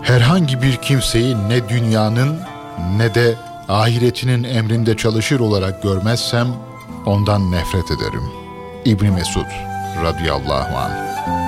Herhangi bir kimseyi ne dünyanın ne de ahiretinin emrinde çalışır olarak görmezsem ondan nefret ederim. İbn Mesud radıyallahu anh.